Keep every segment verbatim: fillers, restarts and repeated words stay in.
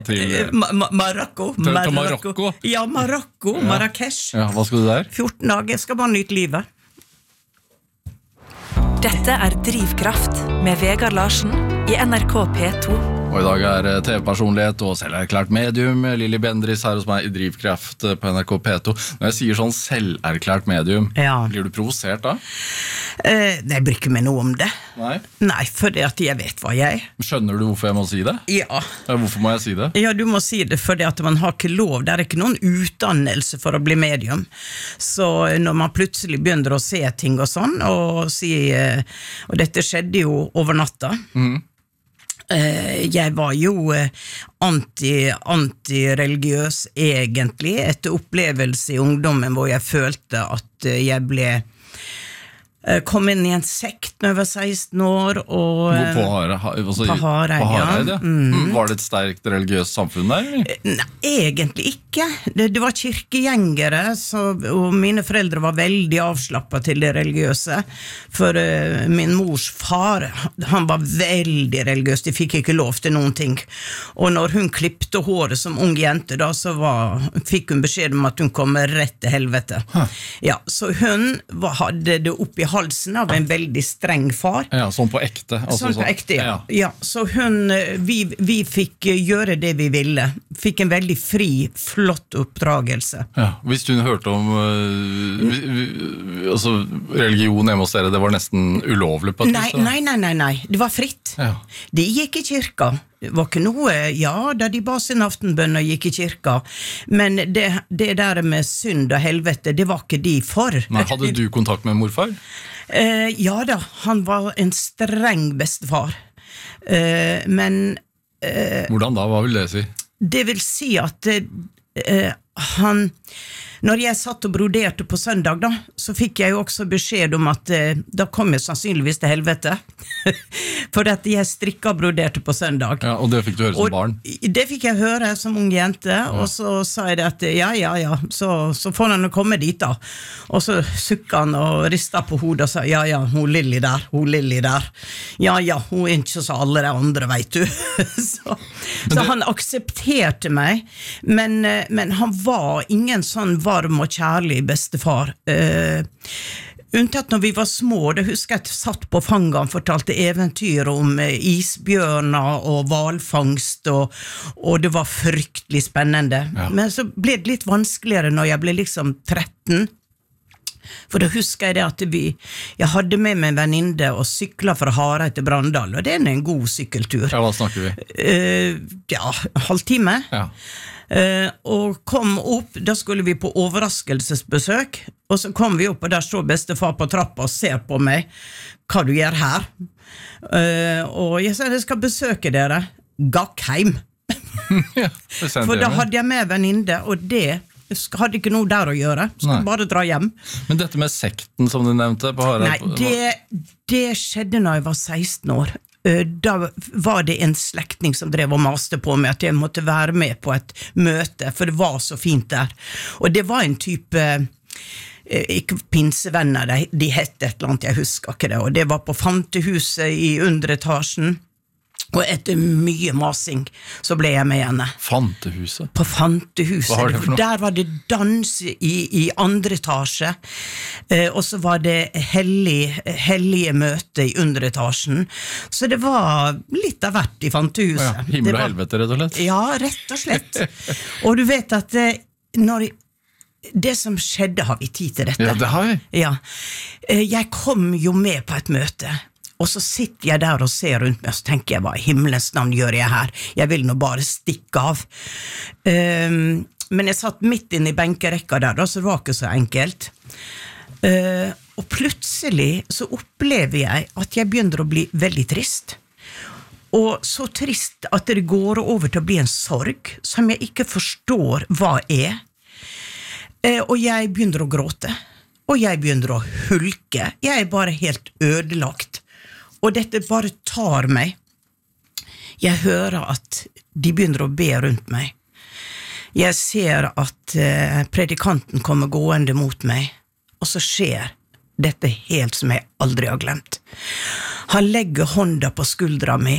til Ma Ma Marokko. til, til Marokko. Ja, Marokko, ja. Marrakesh. Ja, hva skal du der? fjorten dager, skal bare nyte livet. Dette er Drivkraft med Vegard Larsen i N R K P to. Og i dag er T V-personlighet og selverklært medium Lilly Bendriss her hos meg i Drivkraft på N R K P to. Når jeg sier sånn selverklært medium, ja. Blir du provosert da? Eh, jeg bryr ikke meg noe om det. Nei? Nei, for det at jeg vet hva jeg er. Skjønner du hvorfor jeg må si det? Ja. Hvorfor må jeg si det? Ja, du må si det fordi at man har ikke lov. Det er ikke noen utdannelse for å bli medium. Så når man plutselig begynner å se ting og sånn, og si, og dette skjedde jo over natta, mm. Jeg var jo anti, anti-religiøs egentlig, etter opplevelse i ungdommen hvor jeg følte at jeg ble kom inn i en sekt når jeg var seksten år og, Hvor på Hareid? Altså, på Hareid, ja, ja. Mm. Var det et sterkt religiøst samfunn der? Eller? Nei, egentlig ikke det, det var kirkegjengere så, og mine foreldre var veldig avslappet til det religiøse for uh, min mors far han var veldig religiøs de fikk ikke lov til noen ting og når hun klippte håret som ung jente da så var, fikk hun beskjed om at hun kom rett til helvete huh. Ja, så hun var, hadde det oppi halsen av en veldig streng far. Ja, sånn på ekte. Altså, sånn på ekte, ja. ja. Så hun, vi, vi fikk gjøre det vi ville. Fikk en veldig fri, flott oppdragelse. Ja, hvis hun hørte om uh, altså, religion hjemme hos dere, det var nesten ulovlig på et nei, nei, nei, nei, nei, det var fritt. Ja. De gikk i kirka. Det var ikke noe, ja, da de ba sin aftenbønn og gikk i kirka, men det, det der med synd og helvete, det var ikke de for. Men hadde du kontakt med morfar? Eh, ja da, han var en streng bestefar. Eh, men... Eh, Hvordan da, hva vil det si? Det vil si at eh, han... Når jeg satt og broderte på søndag da, så fikk jeg jo også beskjed om at eh, da kom jeg sannsynligvis til helvete. For at jeg strikket og broderte på søndag. Ja, og det fikk du høre som og barn? Det fikk jeg høre som ung jente, ja. Og så sa jeg det at ja, ja, ja, så, så får han komme dit da. Og så sukket han og ristet på hodet og sa, ja, ja, hun Lilly der, hun Lilly der. Ja, ja, hun er ikke så alle de andre, vet du. så så det... han aksepterte meg, men, men han var ingen sånn varm og kjærlig bestefar. Uh, unntatt når vi var små, det husker jeg satt på fanget, han fortalte eventyr om uh, isbjørner og hvalfangst, og, og det var fryktelig spennende. Ja. Men så ble det litt vanskeligere når jeg ble liksom tretten, for da husker jeg det at vi, jeg hadde med meg en venninne og syklet fra Hareid til Brandal, og det er en god sykkeltur. Ja, hva snakker vi? Uh, ja, halvtime. Ja. Uh, og kom opp, da skulle vi på overraskelsesbesøk, og så kom vi opp, og der står bestefar på trappa og ser på meg, hva du gjør her? Uh, og jeg sa, jeg skal besøke dere, Gakkheim. ja, for da hadde jeg med venninne, og det hadde ikke noe der å gjøre, skulle bare dra hjem. Men dette med sekten som du nevnte på Hareid? Nei, det, det skjedde når jeg var seksten år. Da var det en slektning som drev og maste på meg at jeg måtte være med på et møte, for det var så fint der. Og det var en type, ikke pinsevenner, de hette et eller annet, jeg husker ikke det, og det var på Fantehuset i under etasjen. Og etter mye masing så ble jeg med henne. Fantehuset? På Fantehuset. Hva har det for noe? Der var det dans i, i andre etasje, eh, og så var det hellig, hellige møte i under etasjen. Så det var litt av hvert i Fantehuset. Ja, himmel og var, helvete, rett og slett? Ja, rett og slett. Og du vet at eh, når det som skjedde, har vi tid til dette. Ja, det har vi. Ja. Eh, jeg kom jo med på et møte, og så sitter jeg der og ser rundt meg, og så tenker jeg, hva i himmelens navn gjør jeg her? Jeg vil nå bare stikke av. Um, men jeg satt midt inne i benkerekka der, da, så det var ikke så enkelt. Uh, og plutselig så opplever jeg at jeg begynner å bli veldig trist. Og så trist at det går over til å bli en sorg, som jeg ikke forstår hva er. Uh, og jeg begynner å gråte. Og jeg begynner å hulke. Jeg er bare helt ødelagt. Og dette bare tar meg. Jeg hører at de begynner å be rundt meg. Jeg ser at eh, predikanten kommer gående mot meg, og så skjer dette helt som jeg aldri har glemt. Han legger hånda på skuldra mi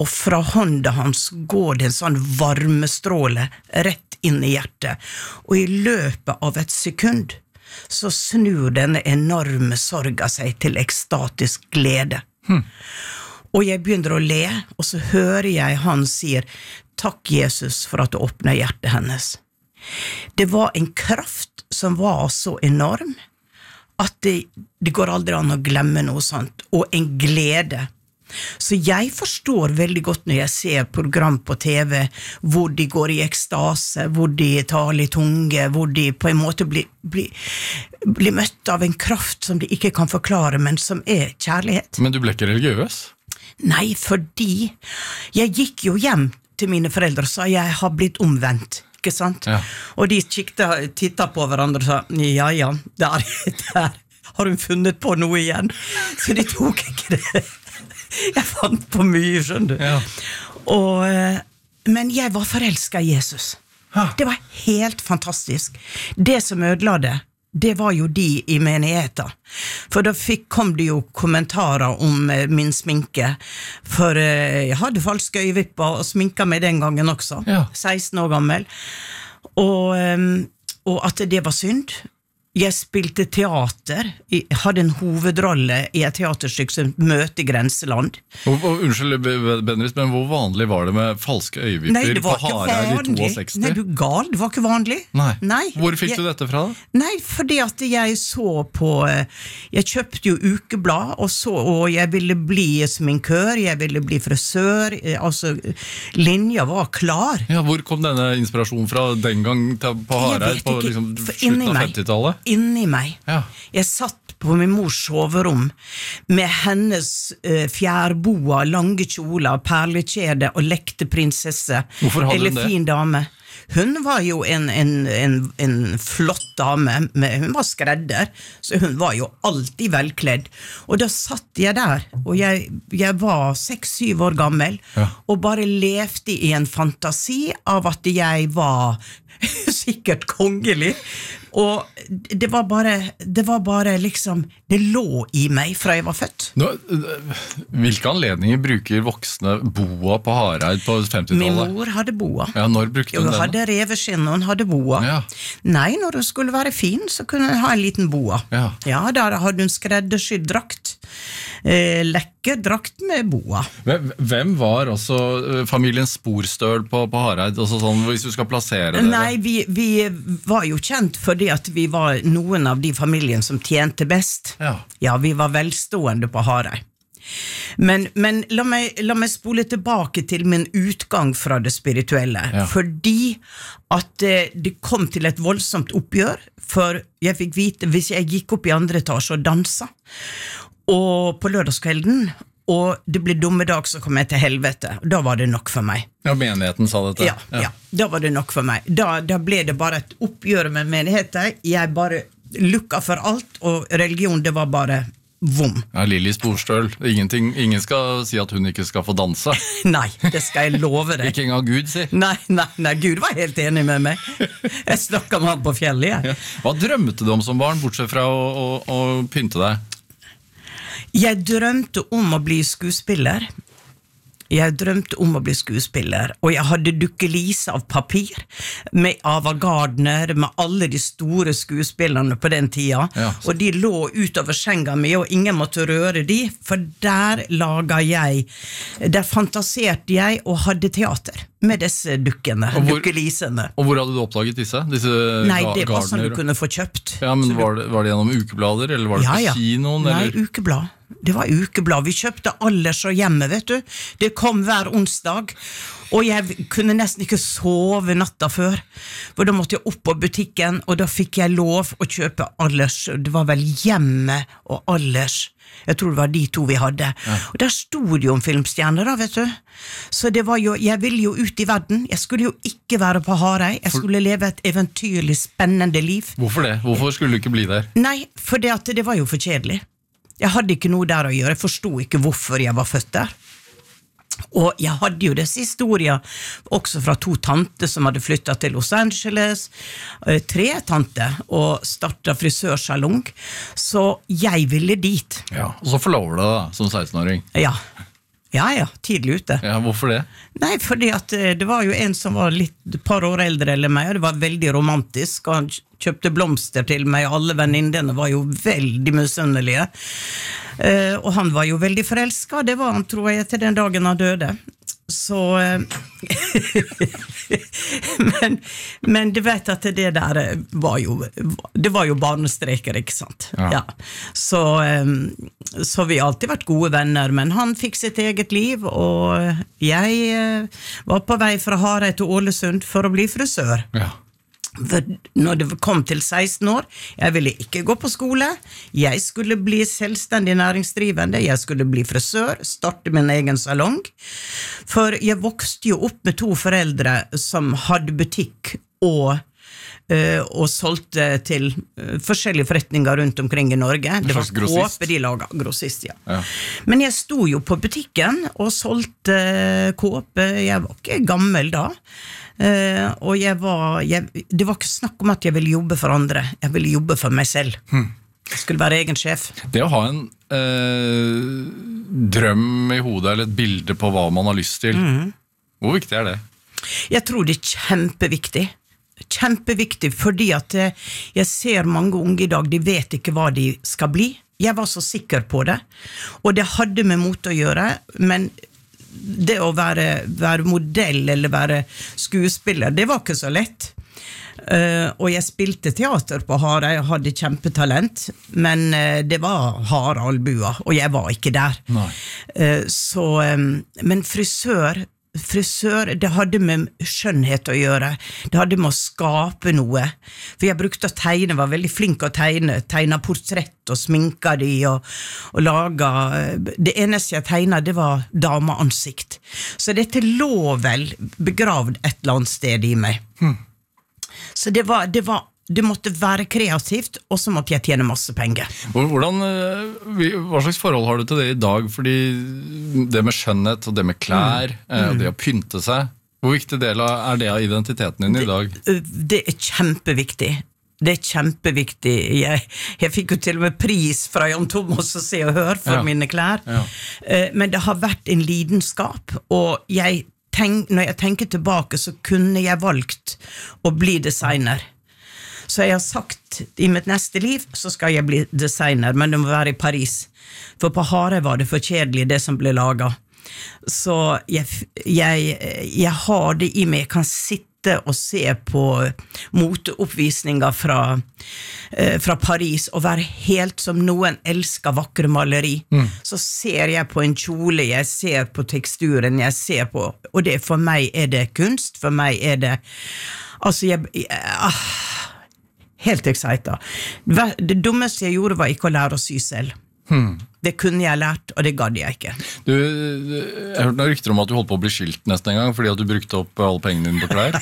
og fra hånda hans går det en sånn varmestråle rett inn i hjertet, og i løpet av et sekund så snur denne enorme sorga seg til ekstatisk glede. Hmm. Og jeg begynner å le, og så hører jeg han sier, takk Jesus for at du åpner hjertet hennes. Det var en kraft som var så enorm, at det, det går aldri an å glemme noe sånt, og en glede. Så jeg forstår veldig godt når jeg ser program på T V hvor de går i ekstase, hvor de taler i tunge, hvor de på en måte blir, blir, blir møtt av en kraft som de ikke kan forklare, men som er kjærlighet. Men du ble ikke religiøs? Nei, fordi jeg gikk jo hjem til mine foreldre og sa jeg har blitt omvendt, ikke sant? Ja. Og de tittet, tittet på hverandre og sa, ja, ja, der, der har hun funnet på noe igjen. Så de tok ikke det. Jeg fant på mye, skjønner du. Ja. Og, men jeg var forelsket i Jesus. Ha. Det var helt fantastisk. Det som ødela det, det var jo de i menigheten. For da fikk, kom det jo kommentarer om eh, min sminke. For eh, jeg hadde falske øyevipper og sminket meg den gangen også. Ja. seksten år gammel. Og, eh, og at det var synd. Jeg spilte teater, jeg hadde en hovedrolle i et teaterstykke som Møte i grenseland. Og, og, unnskyld, Bendriss, men hvor vanlig var det med falske øyevipper? Nei, det var på ikke vanlig. seksti? Nei, du gal, det var ikke vanlig. Nei. Nei. Hvor fikk jeg, du dette fra da? Nei, fordi at jeg så på, jeg kjøpte jo ukeblad, og, så, og jeg ville bli sminkør, jeg ville bli frisør, altså linja var klar. Ja, hvor kom denne inspirasjonen fra den gang på Hareid, på liksom, slutten av femtitallet? Inni meg. Ja. Jeg satt på min mors soverom med hennes uh, fjærboa, lange kjoler, perlekjede og lekte prinsesse. Hvorfor hadde eller hun det? Fin dame. Hun var jo en, en, en, en flott dame, med, hun var skredder, så hun var jo alltid velkledd. Og da satt jeg der, og jeg, jeg var seks-syv år gammel, ja. Og bare levde i en fantasi av at jeg var sikkert kongelig, og det var bare, det var bare liksom, det lå i meg fra jeg var født. Nå, hvilke anledninger bruker voksne boa på Hareid på femtitallet? Min mor hadde boa. Ja, når brukte hun den? Hun hadde reveskinn, og hun hadde boa. Ja. Nei, når hun skulle være fin, så kunne hun ha en liten boa. Ja, ja der hadde hun skreddersydd drakt. Eh, lekker drakt med boa. Hvem var også familien Sporstøl på, på Hareid, også sånn, hvis du skal plassere det? Nei, vi, vi var jo kjent fordi at vi var noen av de familien som tjente best. Ja, ja vi var velstående på Hareid. Men, men la, meg, la meg spole tilbake til min utgang fra det spirituelle, ja. Fordi at eh, det kom til et voldsomt oppgjør, for jeg fikk vite, hvis jeg gikk opp i andre etasje og dansa, og på lørdagskvelden, og det ble dommedag, så kom jeg til helvete. Da var det nok for meg. Ja, menigheten sa dette. Ja, ja. ja da var det nok for meg. Da, da ble det bare et oppgjør med menigheten. Jeg bare lukka for alt, og religion, det var bare vom. Ja, Lilly Sporstøl. Ingenting, ingen skal si at hun ikke skal få danse. Nei, det skal jeg love deg. Ikke engang Gud, sier. Nei, nei, nei, Gud var helt enig med meg. Jeg snakket med han på fjellet, jeg. Ja. Hva drømte du om som barn, bortsett fra å, å, å pynte deg? Jeg drømte om å bli skuespiller. Jeg drømte om å bli skuespiller, og jeg hadde dukkelise av papir med Ava Gardner, med alle de store skuespillerne på den tida, ja, og de lå utover senga mi, og ingen måtte røre de, for der laget jeg, der fantaserte jeg og hadde teater med disse dukkene, og hvor, dukkelisene. Og hvor hadde du oppdaget disse? disse Nei, det var sånn du kunne få kjøpt. Ja, men var det, var det gjennom ukeblader, eller var det ja, på ja. Kinoen? Nei, eller? Ukeblad. Det var ukeblad. Vi kjøpte Allers og hjemme, vet du. Det kom hver onsdag, og jeg kunne nesten ikke sove natta før, for da måtte jeg opp på butikken, og da fikk jeg lov å kjøpe Allers. Det var vel Hjemme og Allers. Jeg tror det var de to vi hadde. Ja. Og der stod det jo om filmstjerner da, vet du. Så det var jo, jeg ville jo ut i verden. Jeg skulle jo ikke være på Hareid. Jeg skulle leve et eventyrlig spennende liv. Hvorfor det? Hvorfor skulle du ikke bli der? Nei, for det, at det var jo for kjedelig. Jeg hadde ikke noe der å gjøre. Jeg forstod ikke hvorfor jeg var født der. Og jeg hadde jo disse historier også fra to tanter som hadde flyttet til Los Angeles, tre tanter, og startet frisørsalong, så jeg ville dit. Ja, og så forlover du da, som seksten-åring. Ja, Ja, ja, tidlig ute. Ja, hvorfor det? Nei, fordi at eh, det var jo en som var litt et par år eldre eller meg, og det var veldig romantisk, og han kjøpte blomster til meg, og alle venninnene var jo veldig misunnelige. Eh, og han var jo veldig forelsket, det var han, tror jeg, til den dagen han døde. Så men, men du vet at det der var jo det var jo barnestreker, ikke sant? Ja. Ja. Så, så vi har alltid vært gode venner, men han fikk sitt eget liv, og jeg var på vei fra Hareid til Ålesund for å bli frisør. Ja. For når det kom til seksten år, jeg ville ikke gå på skole, jeg skulle bli selvstendig næringsdrivende, jeg skulle bli frisør, starte min egen salong, for jeg vokste jo opp med to foreldre som hadde butikk og Uh, og solgte til uh, forskjellige forretninger rundt omkring i Norge. Det var kåpe de laget, grossist, ja. Ja. Men jeg sto jo på butikken og solgte kåpe, jeg var ikke gammel da, uh, og jeg var, jeg, det var ikke snakk om at jeg ville jobbe for andre, jeg ville jobbe for meg selv. Hmm. Jeg skulle være egen sjef. Det å ha en uh, drøm i hodet, eller et bilde på hva man har lyst til, mm. hvor viktig er det? Jeg tror det er kjempeviktig. Kjempeviktig, fordi at jeg ser mange unge i dag, de vet ikke hva de skal bli. Jeg var så sikker på det, og det hadde med mot å gjøre, men det å være, være modell eller være skuespiller, det var ikke så lett. Uh, og jeg spilte teater på Hareid, jeg hadde kjempetalent, men uh, det var harde albuer, og jeg var ikke der. Nei. Uh, så, um, men frisør, Frisør, det hadde med skjønnhet å gjøre, det hadde med å skape noe, for jeg brukte å tegne, var veldig flink å tegne, tegne portrett og sminka de, og, og laga, det eneste jeg tegnet, det var dameansikt, så dette lå vel begravd et eller annet sted i meg. Hmm. Så det var, det var det måtte være kreativt, og så måtte jeg tjene masse penger. Hvordan, hva slags forhold har du til det i dag? Fordi det med skjønnhet og det med klær, mm. Mm. og det å pynte seg, hvor viktig del er det av identiteten din i dag? Det, det er kjempeviktig. Det er kjempeviktig. Jeg, jeg fikk jo til og med pris fra Jan Thomas å se og høre for ja. Mine klær. Ja. Men det har vært en lidenskap, og jeg tenk, når jeg tenker tilbake, så kunne jeg valgt å bli designer. Så jeg har sagt, i mitt neste liv så skal jeg bli designer, men det må være i Paris. For på Hareid var det for kjedelig det som ble laget. Så jeg, jeg, jeg har det i meg, jeg kan sitte og se på moteoppvisninger fra, eh, fra Paris, og være helt som noen elsker vakre maleri. Mm. Så ser jeg på en kjole, jeg ser på teksturen, jeg ser på, og det, for meg er det kunst, for meg er det, altså jeg, jeg ah, helt excita. Det dummeste jeg gjorde var ikke å lære å sy selv. Hmm. Det kunne jeg lært, og det gadd jeg ikke. Du, jeg hørte noen rykter om at du holdt på å bli skilt nesten en gang, fordi at du brukte opp alle pengene dine på klær.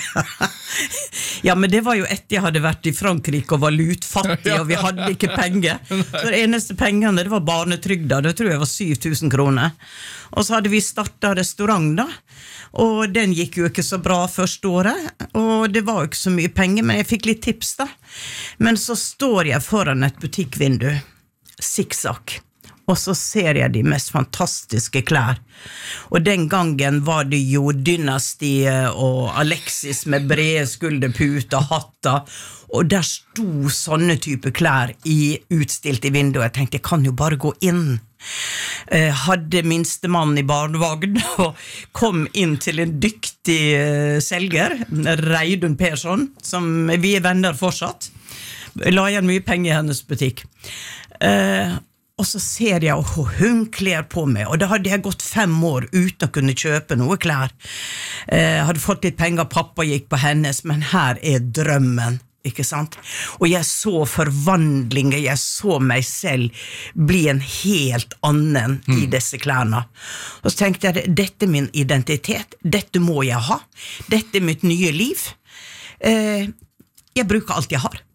Ja, men det var jo etter jeg hadde vært i Frankrike og var lutfattig, og vi hadde ikke penger. Så det eneste pengene, det var barnetrygda, det tror jeg var syv tusen kroner. Og så hadde vi startet restaurant da, og den gikk jo ikke så bra første året, og det var jo ikke så mye penger, men jeg fikk litt tips da. Men så står jeg foran et butikkvindu, sikksakk, og så ser jeg de mest fantastiske klær. Og den gangen var det jo Dynastiet og Alexis med brede skulderputer, hatter, og der sto sånne type klær i, utstilt i vinduet. Jeg tenkte, jeg kan jo bare gå inn. Eh, hadde minstemann i barnevagn og kom inn til en dyktig eh, selger, Reidun Persson, som vi er venner fortsatt. La igjen mye penger i hennes butikk. Eh, og så ser jeg, og hun kler på meg, og da hadde jeg gått fem år uten å kunne kjøpe noe klær. Eh, hadde fått litt penger, pappa gikk på hennes, men her er drømmen. Ikke sant? Og jeg så forvandlinger, jeg så meg selv bli en helt annen mm. i disse klærne. Og så tenkte jeg, dette er min identitet, dette må jeg ha, dette er mitt nye liv. Eh, jeg bruker alt jeg har.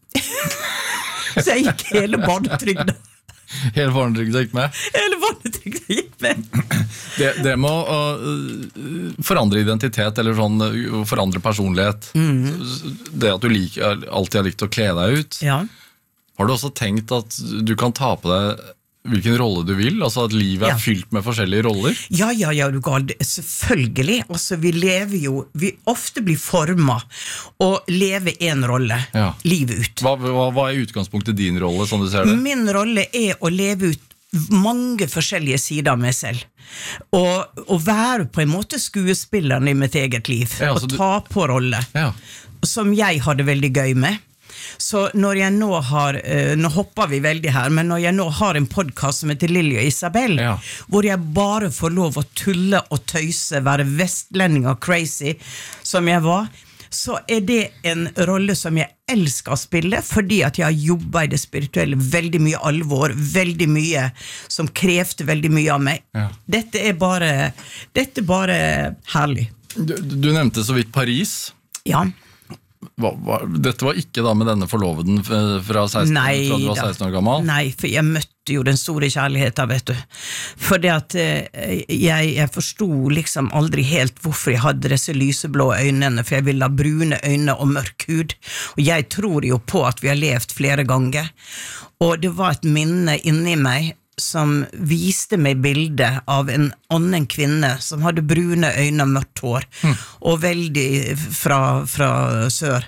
Så jeg gikk hele barnetrygda. Hele barnetrygda gikk med? Hele barnetrygda gikk med. Det, det må uh, forandre identitet, eller sånn, uh, forandre personlighet. Mm. Det at du liker, alltid har likt å kle deg ut. Ja. Har du også tenkt at du kan ta på deg hvilken rolle du vil, altså at livet er Ja. fylt med forskjellige roller. Ja, ja, ja, du gal, det- selvfølgelig. Altså, vi lever jo, vi ofte blir formet og lever en rolle, Ja. livet ut. Hva, hva, hva er utgangspunktet din rolle, sånn du ser det? Min rolle er å leve ut mange forskjellige sider av meg selv. Og, og være på en måte skuespilleren i mitt eget liv. Ja, og så du- ta på rolle. Ja. Som jeg har det veldig gøy med. Så når jeg nå har, eh, nå hopper vi veldig her, men når jeg nå har en podcast som heter Lilly og Isabel, Ja. hvor jeg bare får lov å tulle og tøyse, være vestlending og crazy, som jeg var, så er det en rolle som jeg elsker å spille, fordi at jeg har jobbet i det spirituelle, veldig mye alvor, veldig mye som krevde veldig mye av meg. Ja. Dette er bare, dette er bare herlig. Du, du nevnte så vidt Paris. Ja. Hva, hva, dette var ikke da med denne forloveden f- fra, seksten, Nei, fra du var da. seksten år gammel? Nei, for jeg møtte jo den store kjærligheten, vet du. For det at eh, jeg, jeg forstod liksom aldri helt hvorfor jeg hadde disse lyseblå øynene, for jeg ville ha brune øyne og mørk hud. Og jeg tror jo på at vi har levd flere ganger. Og det var et minne inni meg som viste meg bildet av en annen kvinne som hadde brune øyne og mørkt hår, mm. og veldig fra, fra sør.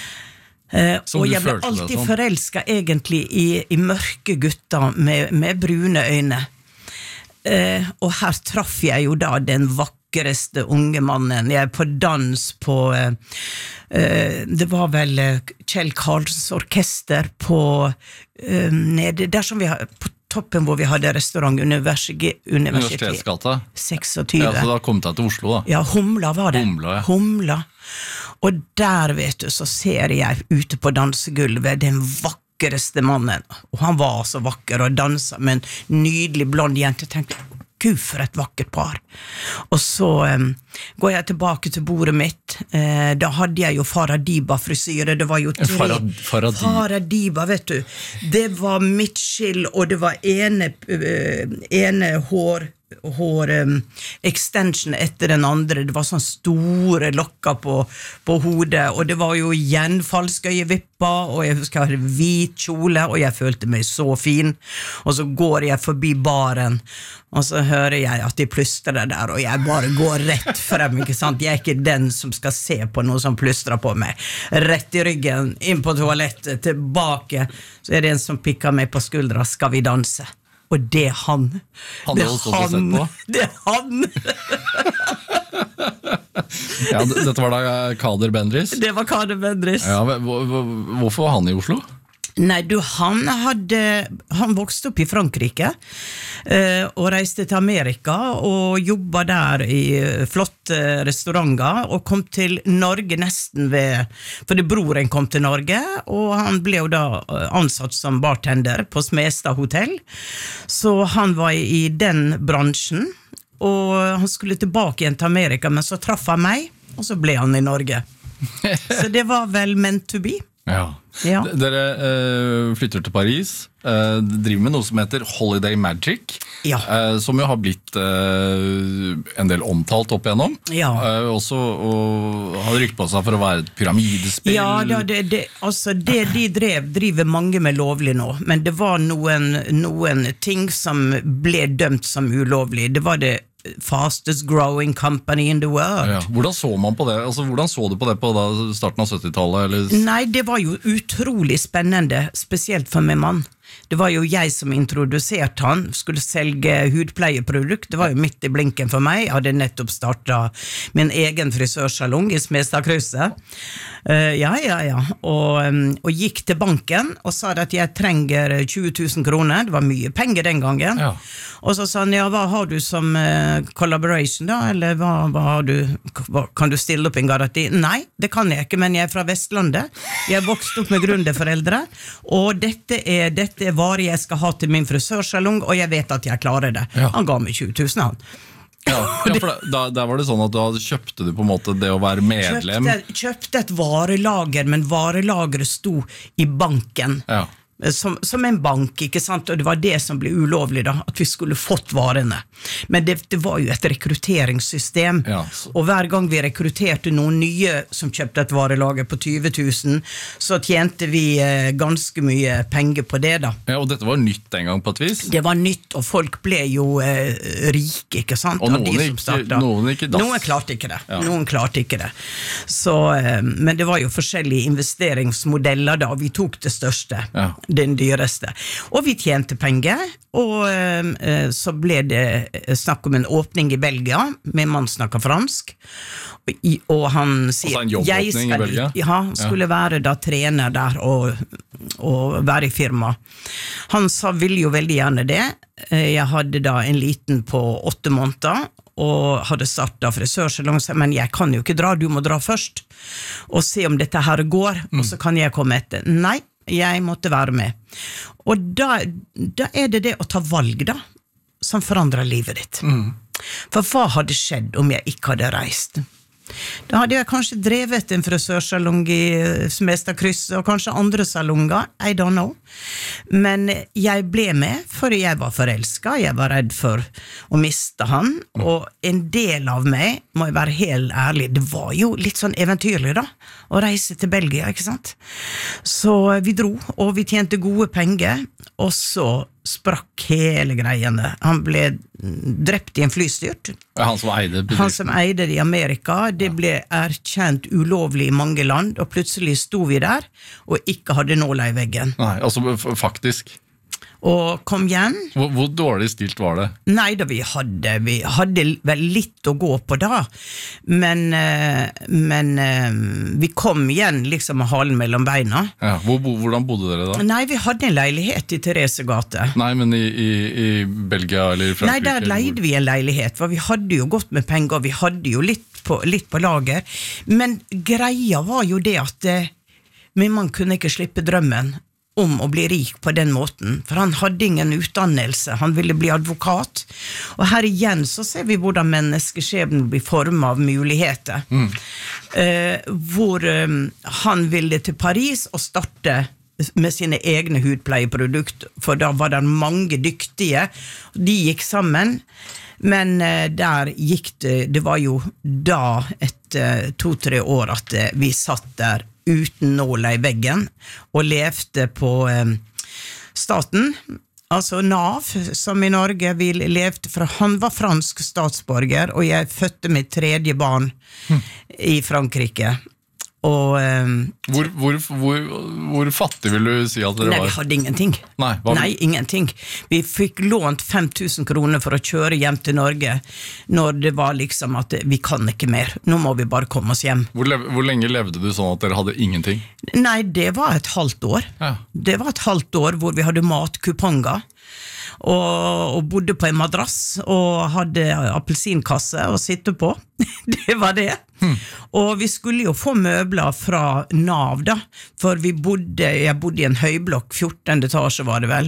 Eh, Som og du jeg ble følte det alltid som? forelsket egentlig i, i mørke gutter med, med brune øyne. Eh, og her traff jeg jo da den vakreste unge mannen. Jeg er på dans på eh, eh, det var vel eh, Kjell Karls orkester på eh, nede, der som vi har på toppen hvor vi hadde restaurant Universitet, Universitet Universitetsgata. tjueseks. Ja, så da kom jeg til Oslo da. Ja, Humla var det. Humla, ja. Humla. Og der, vet du, så ser jeg ute på dansegulvet den vakreste mannen. Og han var så vakker og danset med en nydelig blond jente. Jeg tenkte, Gud, for et vakkert par. Og så um, går jeg tilbake til bordet mitt. Eh, da hadde jeg jo Faradiba-frisyre. Det var jo tre... Farad, Faradi. Faradiba, vet du. Det var midtskill, og det var ene, uh, ene hår... hår um, extension etter den andre. Det var sånn store lokker på, på hodet, og det var jo igjen falskøyevipper, og jeg husker jeg hadde hvit kjole, og jeg følte meg så fin. Og så går jeg forbi baren, og så hører jeg at de plystrer der, og jeg bare går rett frem, ikke sant? Jeg er ikke den som skal se på noe som plystrer på meg. Rett i ryggen, inn på toalettet, tilbake, så er det en som pikker meg på skuldra. Skal vi danse? Og det er han. Han det har er også sett han. på. Det er han. Ja, d- dette var da Kader Bendris. Det var Kader Bendris. Ja, hvor- hvor- hvorfor var han i Oslo? Nei, du, han hadde Han vokste opp i Frankrike eh, og reiste til Amerika og jobbet der i eh, flotte restauranter og kom til Norge nesten ved fordi broren kom til Norge, og han ble jo da eh, ansatt som bartender på Smestad hotell, så han var i, i den bransjen, og han skulle tilbake igjen til Amerika, men så traff han meg, og så ble han i Norge. Så det var vel meant to be. Ja. Ja. D- Dere eh, flytter til Paris, eh, driver med noe som heter Holiday Magic, Ja. eh, som jo har blitt eh, en del omtalt opp igjennom. Ja. Eh, også og har rykt på seg for å være et pyramidespill. Ja, det, det, det, altså det de drev, driver mange med lovlig nå, men det var noen, noen ting som ble dømt som ulovlig. Det var det fastest growing company in the world. Ja. Hvordan så man på det? Altså, hvordan så du på det på da, starten av syttitallet? Eller? Nei, det var jo utrolig spennende, spesielt for min mann. Det var jo jeg som introduserte han, skulle selge hudpleieprodukt. Det var jo midt i blinken for meg. Jeg hadde nettopp startet min egen frisørsalong i Smestadkrysset. Uh, ja, ja, ja. Og, um, og gikk til banken og sa at jeg trenger tjue tusen kroner. Det var mye penger den gangen. Ja. Og så sa han, ja, hva har du som uh, collaboration da? Eller hva, hva har du, hva, kan du stille opp en garanti? Nei, det kan jeg ikke, men jeg er fra Vestlandet. Jeg vokste opp med gründerforeldre, og dette er, dette er varer jeg skal ha til min frisørsalong, og jeg vet at jeg klarer det. Ja. Han ga meg tjue tusen, han. Ja, ja, for da, der var det sånn at da kjøpte du på en måte det å være medlem. Kjøpte, kjøpte et varelager, men varelageret sto i banken. Ja. Som, som en bank, ikke sant? Og det var det som ble ulovlig da, at vi skulle fått varene. Men det, det var jo et rekrutteringssystem, Ja. og hver gang vi rekrutterte noen nye som kjøpte et varelager på tjue tusen, så tjente vi eh, ganske mye penger på det da. Ja, og dette var nytt en gang på et vis. Det var nytt, og folk ble jo eh, rike, ikke sant? Og av de noen som gikk- startet. noen gikk i dass. Noen klarte ikke det. Ja. Noen klarte ikke det. Så, eh, men det var jo forskjellige investeringsmodeller da, vi tok det største. Ja. Den dyreste. Og vi tjente penger, og eh, så ble det snakk om en åpning i Belgia, min mann snakket fransk, og, i, og han sier... Altså en jobbåpning «Jeg skal i Belgia?» dit». Ja, han skulle være da trener der, og, og være i firma. Han sa, ville jo veldig gjerne det. Eh, Jeg hadde da en liten på åtte måneder, og hadde startet frisørsalong, men jeg kan jo ikke dra, du må dra først, og se om dette her går, og så kan jeg komme etter. Nei, jeg måtte være med. Og da, da er det det å ta valg da, som forandrer livet ditt. For hva hadde skjedd om jeg ikke hadde reist? Da hadde jeg kanskje drevet en frisørsalong i Smestadkrysset, og kanskje andre salonger, I don't know. Men jeg ble med, for jeg var forelsket, jeg var redd for å miste han, og en del av meg, må jeg være helt ærlig, det var jo litt sånn eventyrlig da, å reise til Belgia, ikke sant? Så vi dro, og vi tjente gode penger, og så sprakk hele greiene. Han ble drept i en flystyrt. Ja, han som eide bedriften. Han som eide det i Amerika, det ble erkjent ulovlig i mange land, og plutselig sto vi der, og ikke hadde nåla i veggen. Nei, altså f- faktisk. Og kom igjen. Hvor, hvor dårlig stilt var det? Nei da, vi hadde, vi hadde vel litt å gå på da, men, eh, men eh, vi kom igjen liksom med halen mellom beina. Ja, hvor, bo- hvordan bodde dere da? Nei, vi hadde en leilighet i Theresegate. Nei, men i, i, i Belgia eller i Frankrike? Nei, der leide vi en leilighet, for vi hadde jo gått med penger, og vi hadde jo litt på, litt på lager, men greia var jo det at eh, min mann kunne ikke slippe drømmen om å bli rik på den måten, for han hadde ingen utdannelse, han ville bli advokat, og her igjen så ser vi hvordan menneskeskjebnen blir formet av muligheter, mm. eh, hvor eh, han ville til Paris og starte med sine egne hudpleieprodukt, for da var det mange dyktige, de gikk sammen, men eh, der gikk det, det var jo da etter to-tre år at eh, vi satt der uten nåla i veggen, og levde på eh, staten, altså Nav, som i Norge vi levde fra, han var fransk statsborger, og jeg fødte mitt tredje barn hm. i Frankrike. Og, um, hvor, hvor, hvor, hvor fattig vil du si at dere nei, var? vi hadde ingenting. Nei, hva- nei, ingenting. Vi fikk lånt fem tusen kroner for å kjøre hjem til Norge, når det var liksom at vi kan ikke mer. Nå må vi bare komme oss hjem. Hvor, lev, hvor lenge levde du sånn at dere hadde ingenting? Nei, det var et halvt år. Ja. Det var et halvt år hvor vi hadde matkuponger, og, og bodde på en madrass, og hadde appelsinkasse å sitte på. Det var det. Hmm. Og vi skulle jo få møbler fra Nav da, for vi bodde, jeg bodde i en høyblokk, fjortende etasje var det vel,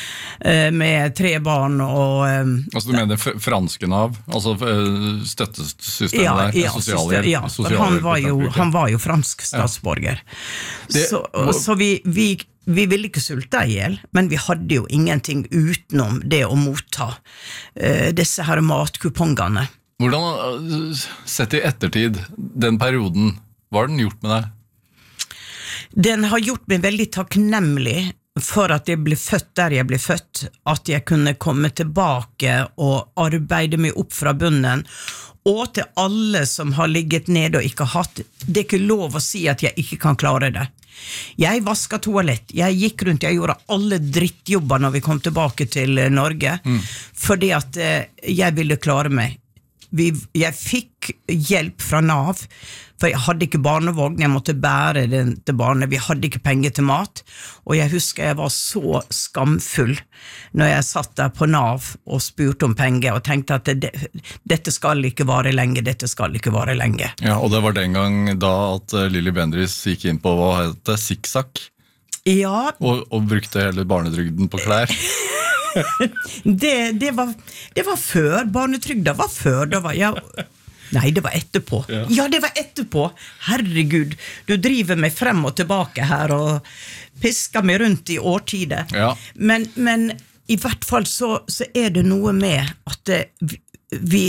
med tre barn og... Altså du mener f- franske Nav, altså støttesystemet ja, der, ja, sosialhjelp, ja, for sosialhjelp han var, i jo, Frankrike. han var jo fransk statsborger. Det- så så vi, vi, vi ville ikke sulte ihjel, men vi hadde jo ingenting utenom det å motta uh, disse her matkupongene. Hvordan, sett i ettertid, den perioden, hva har den gjort med deg? Den har gjort meg veldig takknemlig for at jeg ble født der jeg ble født, at jeg kunne komme tilbake og arbeide meg opp fra bunnen, og til alle som har ligget nede og ikke hatt, det er ikke lov å si at jeg ikke kan klare det. Jeg vasket toalett, jeg gikk rundt, jeg gjorde alle drittjobber når vi kom tilbake til Norge, mm. fordi at jeg ville klare meg. Vi, jeg fikk hjelp fra Nav, for jeg hadde ikke barnevogn, jeg måtte bære den til barnet, vi hadde ikke penger til mat, og jeg husker jeg var så skamfull når jeg satt der på Nav og spurte om penger, og tenkte at det, dette skal ikke vare lenge, dette skal ikke vare lenge. Ja, og det var den gang da at Lilly Bendriss gikk inn på, hva heter det, Zigzag? Ja. Og, og brukte hele barnetrygden på klær. det, det, var, det var før, barnetrygda var før, da var jeg... Nei, det var etterpå. Ja. Ja, det var etterpå. Herregud, du driver meg frem og tilbake her og pisker meg rundt i årtider. Ja. Men, men i hvert fall så, så er det noe med at det, vi, vi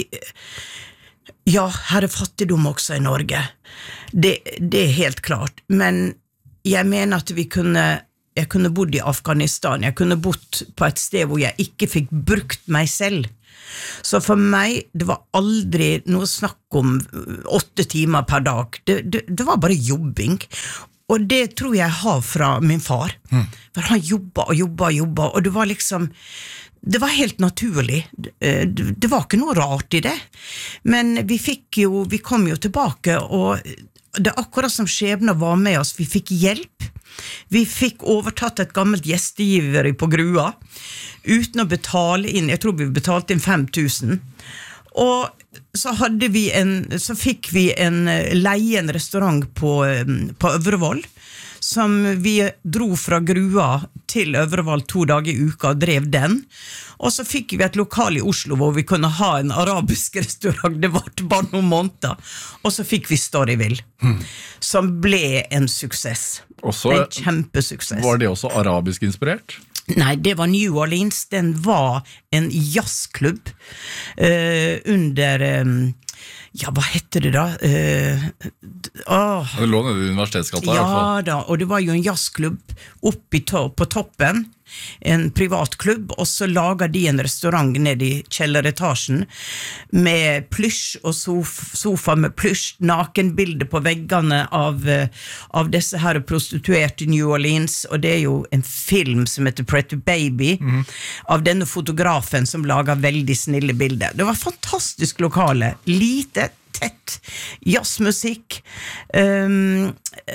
ja, her er fattigdom også i Norge. Det, det er helt klart. Men jeg mener at vi kunne jeg kunne bodd i Afghanistan, jeg kunne bodd på et sted hvor jeg ikke fikk brukt meg selv. Så for meg, det var aldri noe snakk om åtte timer per dag. Det, det, det var bare jobbing. Og det tror jeg har fra min far. Mm. For han jobba og jobba og jobba, og det var liksom, det var helt naturlig. Det, det var ikke noe rart i det. Men vi fikk jo, vi kom jo tilbake, og det er akkurat som skjebnen var med oss. Vi fikk hjelp. Vi fikk overtatt et gammelt gjestegiver på Grua, uten å betale inn, jeg tror vi betalte inn fem tusen. Og så hadde vi en, så fikk vi en leie en restaurant på, på Øvrevoll, som vi dro fra Grua til Øvrevoll to dager i uka og drev den. Og så fikk vi et lokal i Oslo hvor vi kunne ha en arabisk restaurant, det var bare noen måneder. Og så fikk vi Storyville, hmm. som ble en suksess. Også, en kjempesuksess. Var det også arabisk inspirert? Nei, det var New Orleans. Den var en jazzklubb uh, under um, ja, hva heter det da? Uh, uh, det lå nede i universitetsgata. Ja da, og det var jo en jazzklubb oppe to- på toppen, en privat klubb, og så laget de en restaurant nede i kjelleretasjen med plysj og sof, sofa med plysj, nakenbilder på veggene av, av disse her prostituerte i New Orleans, og det er jo en film som heter Pretty Baby, mm. av denne fotografen som lager veldig snille bilder. Det var fantastisk lokale, lite, tett, jazzmusikk, um,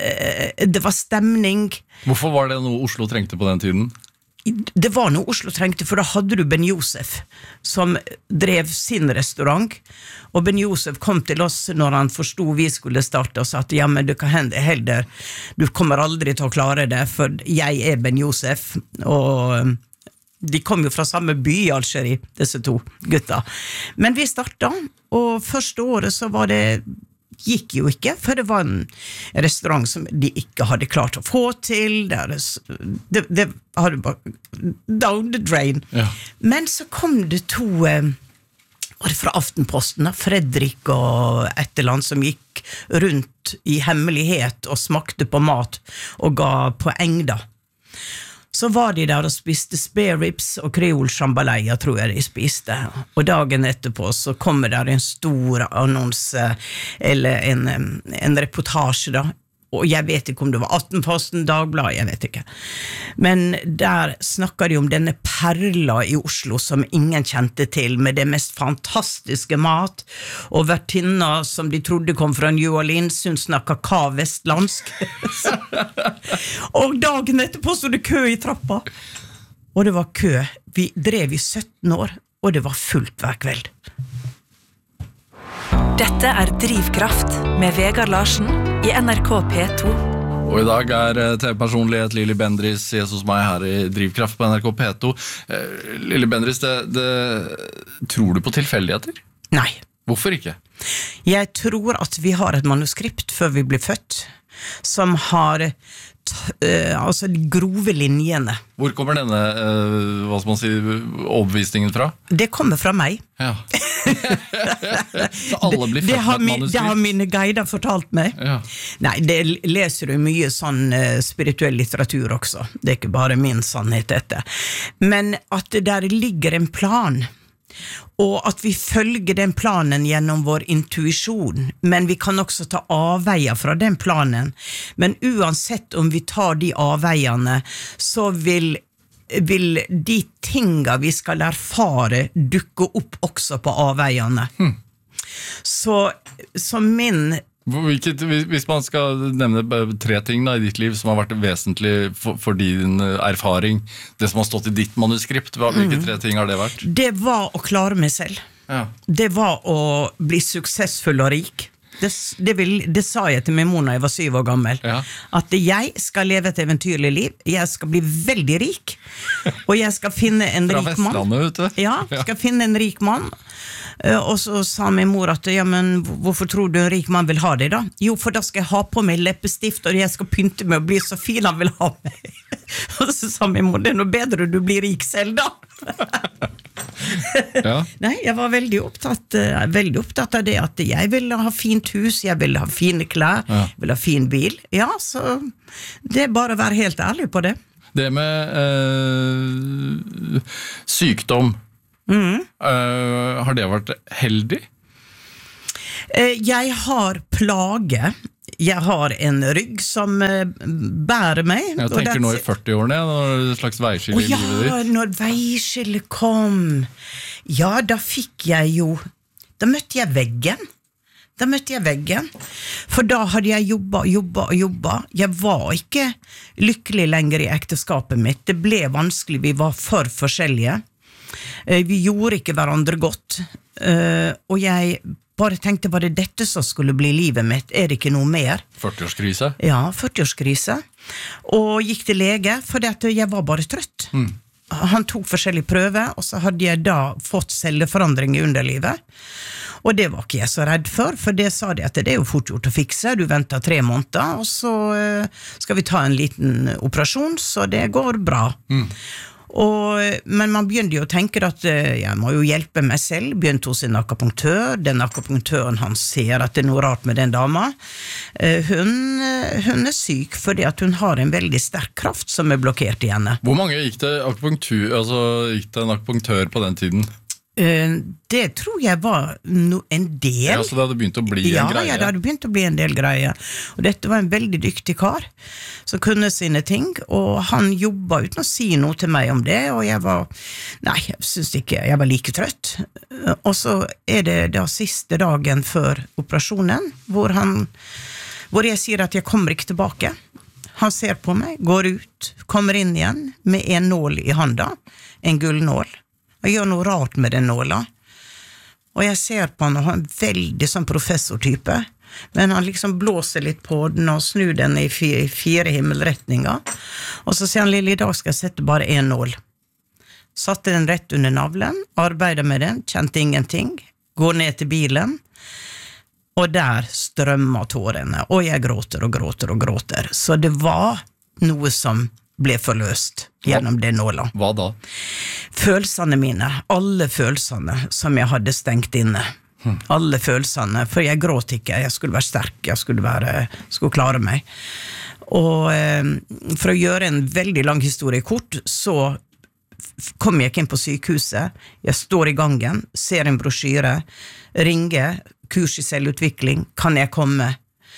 det var stemning. Hvorfor var det noe Oslo trengte på den tiden? Det var noe Oslo trengte, for da hadde du Ben Josef, som drev sin restaurant, og Ben Josef kom til oss når han forstod vi skulle starte, og sa at ja, men det kan hende heller, du kommer aldri til å klare det, for jeg er Ben Josef, og de kom jo fra samme by i Algerie, disse to gutta. Men vi startet, og første året så var det gikk jo ikke, for det var en restaurant som de ikke hadde klart å få til, det, det hadde bare down the drain. Ja. Men så kom det to, var det fra Aftenposten, Fredrik og Etterland, som gikk rundt i hemmelighet og smakte på mat og ga poeng da. Så var de der og spiste spare ribs og kreol jambalaya, tror jeg de spiste. Og dagen etterpå så kommer der en stor annonse, eller en, en reportasje da. Og jeg vet ikke om det var Aftenposten, Dagbladet, jeg vet ikke. Men der snakker de om denne perla i Oslo som ingen kjente til, med det mest fantastiske mat, og vertinna som de trodde kom fra New Orleans, hun snakket ka-vestlandsk. Og dagen etterpå så det kø i trappa. Og det var kø. Vi drev i sytten år, og det var fullt hver kveld. Dette er Drivkraft med Vegard Larsen i N R K P to. Og i dag er T V-personlighet Lilly Bendriss gjest hos meg her i Drivkraft på N R K P to. Lilly Bendriss, det, det, tror du på tilfeldigheter? Nei. Hvorfor ikke? Jeg tror at vi har et manuskript før vi blir født, som har uh, altså de grove linjene. Hvor kommer denne uh, hva skal man si, overbevisningen fra? Det kommer fra meg. Ja. Så alle blir født det, det med et manuskript? Det har mine guider fortalt meg. Ja. Nei, det leser du mye sånn uh, spirituell litteratur også. Det er ikke bare min sannhet dette. Men at det der ligger en plan, og at vi følger den planen gjennom vår intuisjon, men vi kan også ta avveier fra den planen. Men uansett om vi tar de avveiene, så vil, vil de tinga vi skal erfare dukke opp også på avveiene. Hmm. Så, så min... Hvilket, hvis man skal nevne tre ting da, i ditt liv som har vært vesentlig for, for din erfaring, det som har stått i ditt manuskript, hvilke tre ting har det vært? Det var å klare meg selv. Ja. Det var å bli suksessfull og rik. Det, det, vil, det sa jeg til min mor når jeg var syv år gammel. Ja. At jeg skal leve et eventyrlig liv. Jeg skal bli veldig rik. Og jeg skal finne en Fra rik mann. Vestlandet, vet du. Ja, skal finne en rik mann. Uh, og så sa min mor at ja, men hvorfor tror du en rik mann vil ha deg da? Jo, for da skal jeg ha på meg leppestift, og jeg skal pynte meg og bli så fin han vil ha meg. Og så sa min mor, det er noe bedre du blir rik selv da. Ja. Nei, jeg var veldig opptatt, uh, veldig opptatt av det, at jeg ville ha fint hus, jeg ville ha fine klær, Ja. jeg ville ha fin bil. Ja, så det er bare å være helt ærlig på det. Det med eh, sykdom, Mm. eh, har det vært heldig? Uh, jeg har plage. Jeg har en rygg som uh, bærer meg. Jeg og tenker det- nå i førtiårene, når det er et slags veiskille Å i livet ja, ditt. når veiskillet kom. Ja, da fikk jeg jo Da møtte jeg veggen. Da møtte jeg veggen. For da hadde jeg jobba, jobba og jobba. Jeg var ikke lykkelig lenger i ekteskapet mitt. Det ble vanskelig, vi var for forskjellige. Eh, Vi gjorde ikke hverandre godt. Eh, Og jeg bare tenkte, var det dette som skulle bli livet mitt? Er det ikke noe mer? førtiårskrise. Ja, førtiårskrise. Og gikk til lege, for jeg var bare trøtt. Han tok forskjellige prøver, og så hadde jeg da fått celleforandring i underlivet. Og det var ikke jeg så redd for, for det sa de at det er jo fort gjort å fikse. Du venter tre måneder, og så eh, skal vi ta en liten operasjon, så det går bra. Og, men man begynte jo å tenke at eh, jeg må jo hjelpe meg selv. Begynte hos en akupunktør. Den akupunktøren, han ser at det er noe rart med den dama. Eh, hun, eh, hun er syk fordi at hun har en veldig sterk kraft som er blokkert i henne. Hvor mange gikk det, akupunktur, altså, gikk det en akupunktør på den tiden? Eh, det tror jeg var no, en del. Ja, så det hadde begynt å bli Ja, en greie. ja, det hadde begynt å bli en del greier. Og dette var en veldig dyktig kar som kunne sine ting, og han jobba uten å si noe til meg om det, og jeg var, nei, jeg synes ikke, jeg var like trøtt. Og så er det da siste dagen før operasjonen, hvor han, hvor jeg sier at jeg kommer ikke tilbake. Han ser på meg, går ut, kommer inn igjen med en nål i handa, en gullnål. Jeg gjør noe rart med den nåla. Og jeg ser på han, og han er en veldig sånn professortype, men han liksom blåser litt på den og snur den i fire, fire himmelretninger. Og så sier han, Lille, i dag skal jeg sette bare en nål. Satte den rett under navlen, arbeidet med den, kjente ingenting, går ned til bilen, og der strømmer tårene, og jeg gråter og gråter og gråter. Så det var noe som ble forløst gjennom den nåla. Hva da? Følelsene mine, alle følelsene som jeg hadde stengt inne. Hmm. Alle følelsene, for jeg gråt ikke, jeg skulle være sterk, jeg skulle, være, skulle klare meg. Og eh, for å gjøre en veldig lang historie kort, så kom jeg ikke inn på sykehuset, jeg står i gangen, ser en brosjyre, ringer, kurs i selvutvikling, kan jeg komme?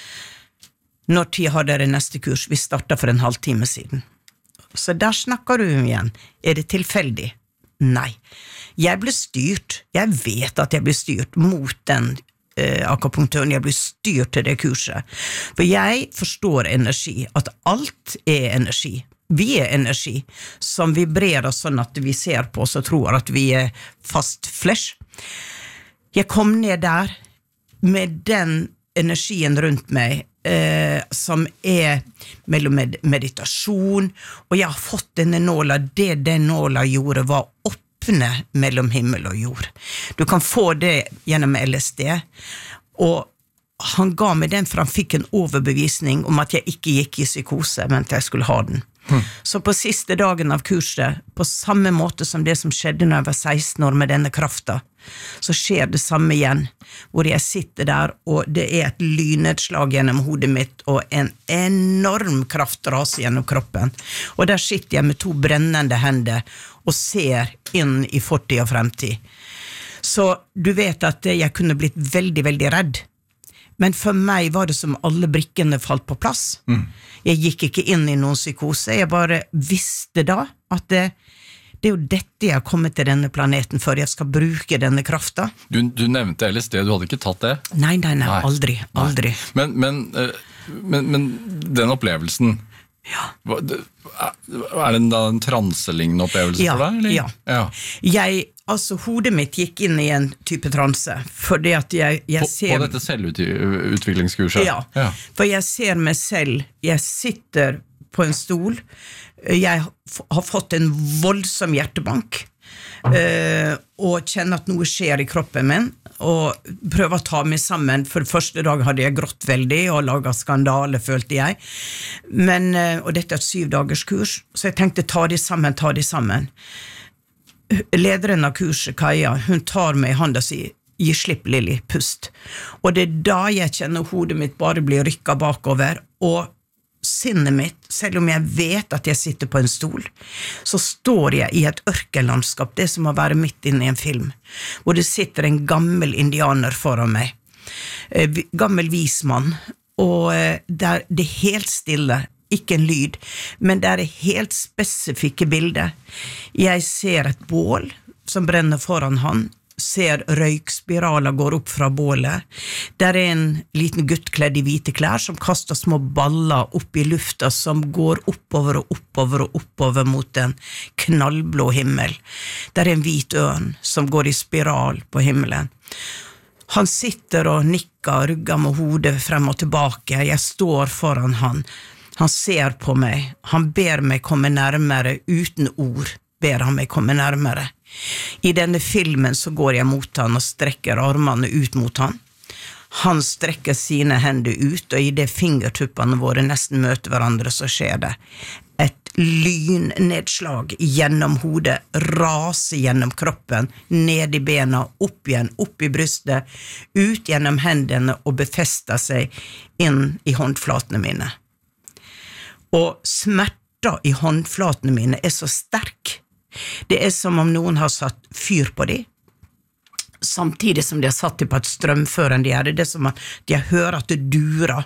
Når tid har dere neste kurs? Vi startet for en halvtime siden. Så der snakker du igjen. Er det tilfeldig? Nei. Jeg ble styrt. Jeg vet at jeg ble styrt mot den eh, akupunktøren. Jeg ble styrt til det kurset. For jeg forstår energi. At alt er energi. Vi er energi som vibrerer sånn at vi ser på oss og tror at vi er fast flesh. Jeg kom ned der med den energien rundt meg, Eh, som er mellom med meditasjon, og jeg har fått denne nåla. Det den nåla gjorde var åpne mellom himmel og jord. Du kan få det gjennom L S D, og han ga meg den for han fikk en overbevisning om at jeg ikke gikk i psykose, men at jeg skulle ha den. Hmm. Så på siste dagen av kurset, på samme måte som det som skjedde når jeg var seksten år med denne krafta, så skjer det samme igjen, hvor jeg sitter der, og det er et lynnedslag gjennom hodet mitt, og en enorm kraft raser gjennom kroppen. Og der sitter jeg med to brennende hender, og ser inn i fortid og fremtid. Så du vet at jeg kunne blitt veldig, veldig redd. Men for meg var det som alle brikkene falt på plass. Mm. Jeg gikk ikke inn i noen psykose, jeg bare visste da at det, det er jo dette jeg har kommet til denne planeten for, jeg skal bruke denne krafta. Du, du nevnte L S D, du hadde ikke tatt det? Nei, nei, nei, nei. aldri, aldri. Nei. Men, men, men, men den opplevelsen, ja. er det da en transelignende opplevelse ja, for deg? Eller? Ja, ja. Jeg altså hodet mitt gikk inn i en type transe, fordi at jeg, jeg på, ser... På dette selvutviklingskurset? Ja, ja, for jeg ser meg selv, jeg sitter på en stol, jeg har fått en voldsom hjertebank, uh, og kjenner at noe skjer i kroppen min, og prøver å ta meg sammen. For første dag hadde jeg grått veldig, og laget skandale, følte jeg. Men, uh, og dette er et syv dagers kurs, så jeg tenkte, ta de sammen, ta de sammen. Lederen av kurset, Kaja, hun tar meg i handa og sier, gi slipp Lilly, pust. Og det er da jeg kjenner hodet mitt bare blir rykket bakover, og sinnet mitt, selv om jeg vet at jeg sitter på en stol, så står jeg i et ørkenlandskap, det som å være midt inne i en film, hvor det sitter en gammel indianer foran meg, gammel vismann, og der det er helt stille, ikke en lyd, men det er helt spesifikke bilder. Jeg ser et bål som brenner foran han, ser røykspiraler går opp fra bålet. Der er en liten gutt kledd i hvite klær som kaster små baller opp i lufta som går oppover og oppover og oppover mot en knallblå himmel. Der er en hvit ørn som går i spiral på himmelen. Han sitter og nikker, rugger med hodet frem og tilbake. Jeg står foran han. Han ser på meg, han ber meg komme nærmere, uten ord ber han meg komme nærmere. I denne filmen så går jeg mot han og strekker armene ut mot han. Han strekker sine hender ut, og i det fingertuppene våre nesten møter hverandre, så skjer det. Et lynnedslag gjennom hodet, raser gjennom kroppen, ned i bena, opp igjen, opp i brystet, ut gjennom hendene og befester seg inn i håndflatene mine. Og smerter i håndflatene mine er så sterk. Det er som om noen har satt fyr på de, samtidig som de har satt de på et strømførende gjerde. Det er som at de hører at det durer.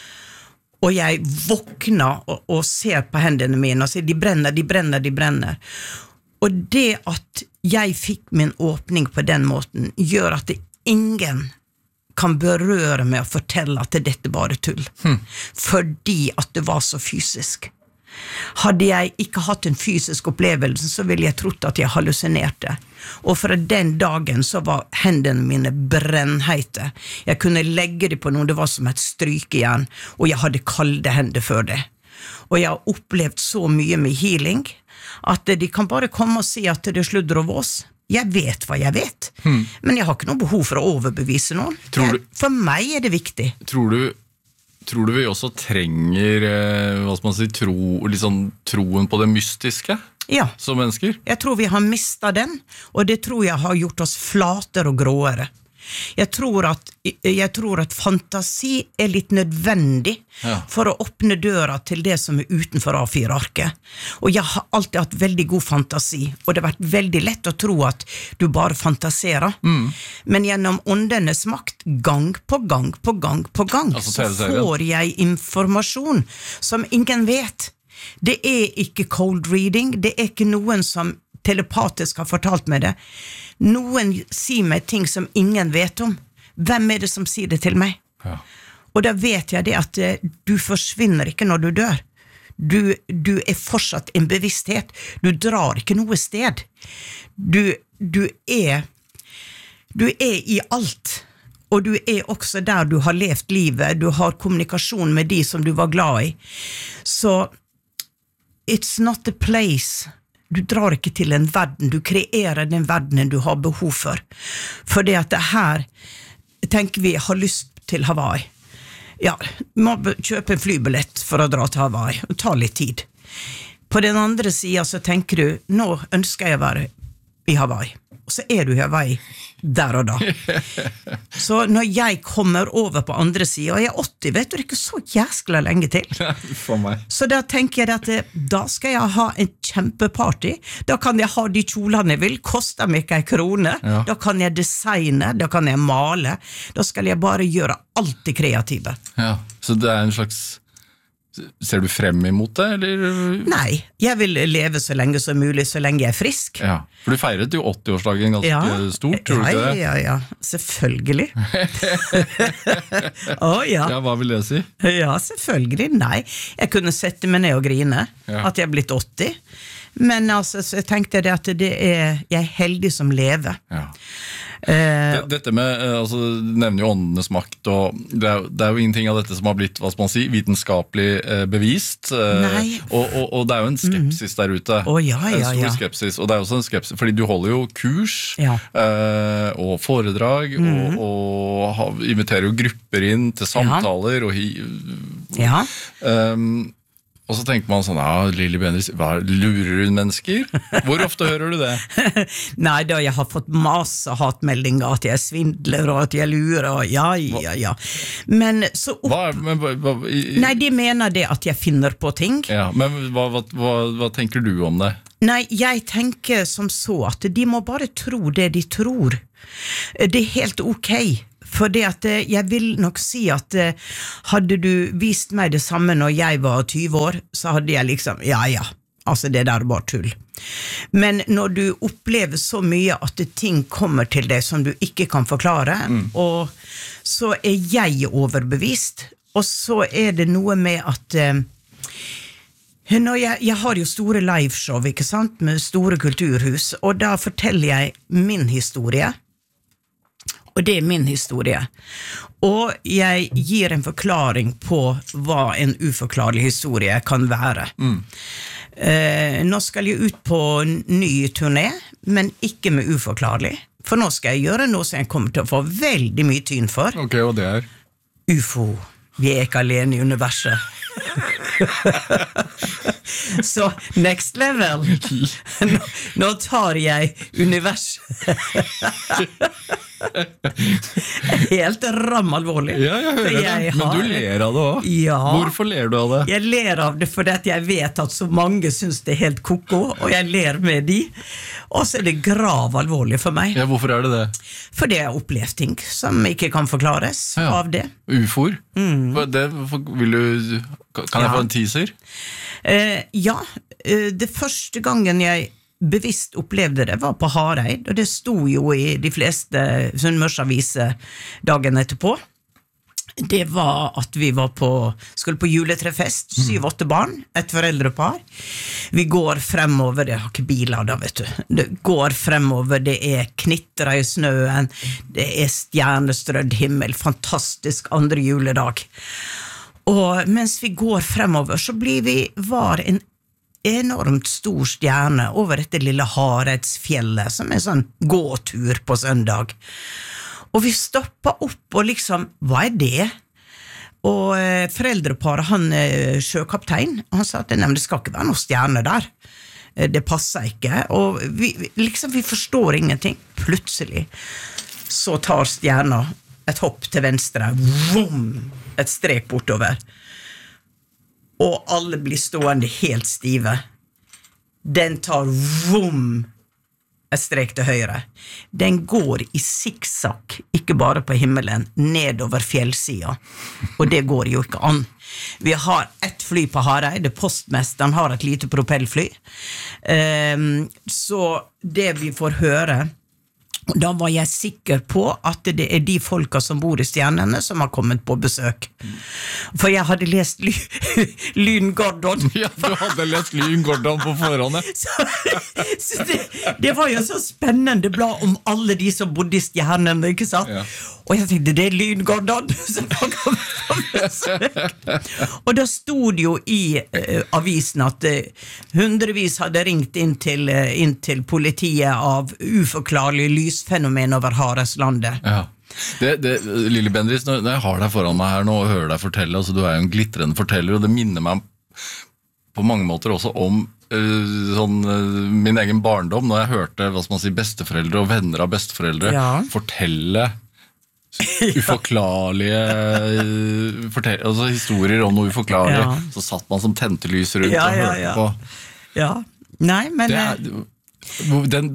Og jeg våkner og, og ser på hendene mine og sier, de brenner, de brenner, de brenner. Og det at jeg fikk min åpning på den måten, gjør at det ingen kan berøre meg og fortelle at dette bare tull. Hmm. Fordi at det var så fysisk. Hadde jeg ikke hatt en fysisk opplevelse, så ville jeg trodd at jeg hallusinerte. Og fra den dagen så var hendene mine brennheite. Jeg kunne legge det på noe, det var som et strykejern, og jeg hadde kalde hender før det. Og jeg har opplevd så mye med healing, at de kan bare komme og si at det er sludder og vås. Jeg vet hva jeg vet, hmm. men jeg har ikke noe behov for å overbevise noen. Tror du, for meg er det viktig. Tror du, tror du vi også trenger hva skal man si, tro, liksom, troen på det mystiske ja. Som mennesker? Jeg tror vi har mistet den, og det tror jeg har gjort oss flatere og gråere. Jeg tror at, jeg tror at fantasi er litt nødvendig ja. For å åpne døra til det som er utenfor A fire-arket. Og jeg har alltid hatt veldig god fantasi, og det har vært veldig lett å tro at du bare fantaserer. Mm. Men gjennom åndenes makt, gang på gang på gang på gang, altså, så får jeg informasjon som ingen vet. Det er ikke cold reading, det er ikke noen som telepatisk har fortalt meg det. Noen sier meg ting som ingen vet om. Hvem er det som sier det til meg? Ja. Og da vet jeg det at du forsvinner ikke når du dør. Du, du er fortsatt en bevissthet. Du drar ikke noe sted. Du, du er du er i alt. Og du er også der du har levt livet. Du har kommunikasjon med de som du var glad i. Så it's not a place. Du drar ikke til en verden, du kreerer den verdenen du har behov for. For det at det her, tenker vi, har lyst til Hawaii. Ja, må kjøpe en flybillett for å dra til Hawaii, og ta litt tid. På den andre siden så tenker du, nå ønsker jeg å være i Hawaii. Og så er du i Hawaii der og da. Så når jeg kommer over på andre siden, og jeg er åtti, vet du, det er ikke så jæskla lenge til. For meg. Så da tenker jeg at da skal jeg ha en kjempeparty. Da kan jeg ha de kjolene jeg vil, koster meg ikke en krone. Ja. Da kan jeg designe, da kan jeg male. Da skal jeg bare gjøre alt det kreative. Ja, så det er en slags ser du frem imot det, eller? Nei, jeg vil leve så lenge som mulig, så lenge jeg er frisk. Ja, for du feiret jo åtti-årsdagen ganske Ja. stort, tror du ja, ikke det? Ja, ja, selvfølgelig. Å ja. Ja, hva vil det si? Ja, selvfølgelig. Nei, jeg kunne sette meg ned og grine Ja. at jeg er blitt åtti. Men altså, så jeg tenkte det at det er, jeg er heldig som lever. Ja. Eh, Dette med, eh, altså, du nevner jo åndenes makt, og det er, det er jo ingenting av dette som har blitt, hva skal man si, vitenskapelig eh, bevist. Eh, Nei. og, og, og det er jo en skepsis der ute. Å, ja, ja, en stor ja. skepsis, og det er også en skepsis, fordi du holder jo kurs, Ja. eh, og foredrag, og, og ha, inviterer jo grupper inn til samtaler, og hi, ja. Um, og så tenker man sånn, ja, Lilly Bendriss, hva, lurer hun mennesker? Hvor ofte hører du det? Nei, da jeg har fått masse hatmeldinger at jeg svindler og at jeg lurer, og ja, ja, ja. Men så opp... Hva, men, hva, hva, i, Nei, de mener det at jeg finner på ting. ja, men hva, hva, hva, hva tenker du om det? Nei, jeg tenker som så at de må bare tro det de tror. Det er helt ok. For det at eh, jeg vil nok si at eh, hadde du vist meg det samme når jeg var tyve år, så hadde jeg liksom, ja ja, altså det der er bare tull. Men når du opplever så mye at ting kommer til deg som du ikke kan forklare, mm. og så er jeg overbevist, og så er det noe med at eh, når jeg, jeg har jo store liveshow, ikke sant, med store kulturhus, og da forteller jeg min historie, og det er min historie. Og jeg gir en forklaring på hva en uforklarlig historie kan være. Mm. Eh, nå skal jeg ut på ny turné, men ikke med uforklarlig. For nå skal jeg gjøre noe som jeg kommer til å få veldig mye tyn for. Ok, og det er? U F O. Vi er ikke alene i universet. Så next level. Nå, nå tar jeg universet. Helt ramalvorlig. Ja, jeg hører det, jeg men har... du ler av det også. Ja. Hvorfor ler du av det? Jeg ler av det fordi at jeg vet at så mange synes det er helt koko, og jeg ler med de. Og så er det grav alvorlig for meg. Ja, hvorfor er det det? Fordi jeg har opplevd ting som ikke kan forklares Ja. av det. U F O-er? Mm. Det, vil du, kan jeg Ja. få en teaser? Eh, ja, eh, det første gangen jeg bevisst opplevde det var på Hareid, og det sto jo i de fleste Sunnmørsaviser dagen etterpå. Det var at vi var på, skulle på juletrefest, syv-åtte barn, et foreldrepar. Vi går fremover, det har ikke biler da, vet du. Det går fremover, det er knittra i snøen, det er stjernestrødd himmel, fantastisk andre juledag. Og mens vi går fremover, så blir vi, var en enormt stor stjerne over dette lille Hareidsfjellet, som er en sånn gåtur på søndag. Og vi stoppet opp og liksom, hva er det? Og eh, foreldreparet, han eh, sjøkaptein, han sa at det, det skal ikke være noen stjerne der. Eh, det passer ikke. Og vi, liksom, vi forstår ingenting. Plutselig så tar stjerna et hopp til venstre, vroom, et strek bortover. Og alle blir stående helt stive. Den tar vroom, et strek til høyre. Den går i sikksakk, ikke bare på himmelen, nedover fjellsida. Og det går jo ikke an. Vi har ett fly på Hareid, postmesteren har et lite propellfly. Um, så det vi får høre, da var jeg sikker på at det er de folka som bor i stjernene som har kommet på besøk. For jeg hadde lest Ly Lyn Gordon. Ja, du hadde lest Lyn Gordon på forhånd. Så, så det, det var jo så spennende blad om alle de som bodde i stjernene, ikke sant? Ja. Og jeg tenkte, det er Lyn Gordon som har kommet på besøk. Og da stod det jo i uh, avisen at uh, hundrevis hadde ringt inn til, uh, inn til politiet av uforklarlig lysfenomen over Hareslandet. Ja. Det, det, Lilly Bendriss, når jeg har deg foran meg her nå og hører deg fortelle, altså du er jo en glitrende forteller, og det minner meg på mange måter også om uh, sånn, uh, min egen barndom, når jeg hørte hva skal man si, besteforeldre og venner av besteforeldre ja. fortelle uforklarlige fortell, altså historier om noe uforklarlig, ja. så satt man som tentelys rundt ja, og hørte ja, ja. på. Ja, nei, men... Det er, den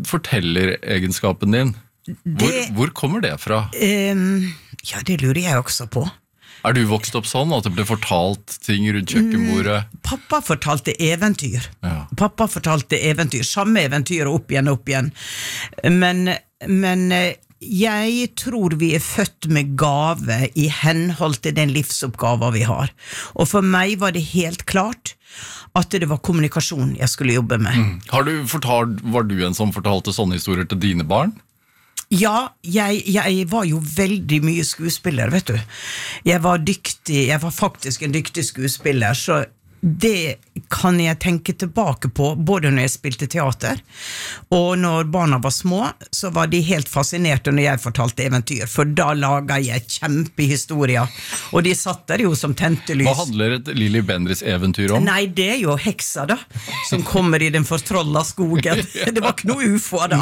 fortelleregenskapen din, hvor, det, hvor kommer det fra? Um, ja, det lurer jeg også på. Er du vokst opp sånn, at det ble fortalt ting rundt kjøkkenbordet? Mm, pappa fortalte eventyr. Ja. Pappa fortalte eventyr, samme eventyr opp igjen og opp igjen. Men, men jeg tror vi er født med gave i henhold til den livsoppgaven vi har. Og for meg var det helt klart at det var kommunikasjon jeg skulle jobbe med. Mm. Har du fortalt, var du en som fortalte sånne historier til dine barn? Ja, jeg, jeg var jo veldig mye skuespiller, vet du. Jeg var dyktig, jeg var faktisk en dyktig skuespiller, så det kan jeg tenke tilbake på, både når jeg spilte teater, og når barna var små, så var de helt fascinerte når jeg fortalte eventyr, for da laget jeg kjempehistorier, og de satt der jo som tentelys. Hva handler et Lili Bendriss eventyr om? Nei, det er jo heksa da, som kommer i den fortrolla skogen. Det var ikke noe ufo da.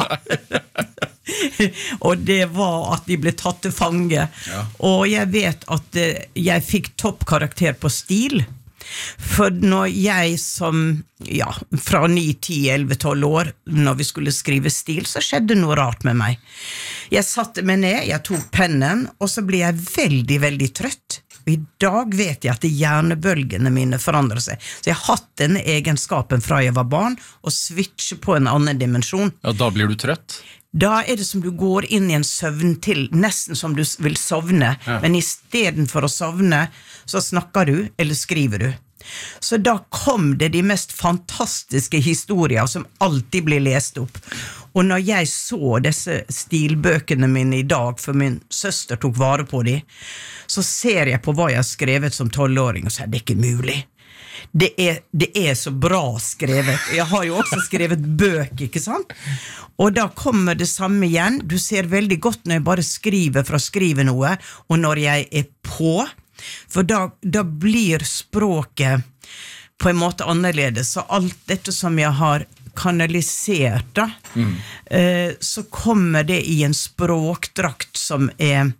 Og det var at de ble tatt til fange. Ja. Og jeg vet at jeg fikk toppkarakter på stil. For når jeg som, ja, fra ni, ti, elleve, tolv år, når vi skulle skrive stil, så skjedde noe rart med meg. Jeg satte meg ned, jeg tok pennen, og så ble jeg veldig, veldig trøtt. Og i dag vet jeg at hjernebølgene mine forandrer seg. Så jeg har hatt denne egenskapen fra jeg var barn, og switche på en annen dimensjon. Ja, da blir du trøtt. Da er det som du går inn i en søvn til, nesten som du vil sovne, ja. Men i stedet for å sovne, så snakker du, eller skriver du. Så da kom det de mest fantastiske historier som alltid blir lest opp. Og når jeg så disse stilbøkene mine i dag, for min søster tok vare på dem, så ser jeg på hva jeg har skrevet som tolvåring, og så er det ikke mulig. Det er, det er så bra skrevet. Jeg har jo også skrevet bøk, ikke sant? Og da kommer det samme igjen. Du ser veldig godt når jeg bare skriver for å skrive noe, og når jeg er på, for da, da blir språket på en måte annerledes. Så alt dette som jeg har kanalisert da, mm. eh, så kommer det i en språkdrakt som er